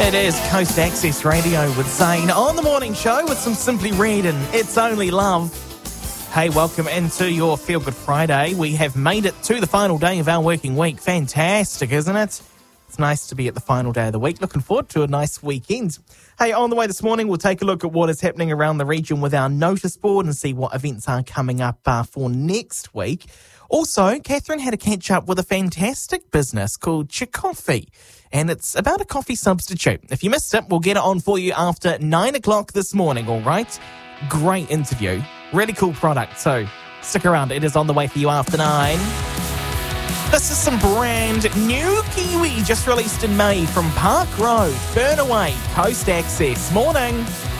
It is Coast Access Radio with Zane on the morning show with some Simply Red and It's Only Love. Hey, welcome into your Feel Good Friday. We have made it to the final day of our working week. Fantastic, isn't it? It's nice to be at the final day of the week. Looking forward to a nice weekend. Hey, on the way this morning, we'll take a look at what is happening around the region with our notice board and see what events are coming up for next week. Also, Catherine had a catch up with a fantastic business called Chicoffee, and it's about a coffee substitute. If you missed it, we'll get it on for you after 9 o'clock this morning, all right? Great interview. Really cool product, so stick around. It is on the way for you after 9. This is some brand new Kiwi just released in May from Park Road, Burn Away, Coast Access. Morning.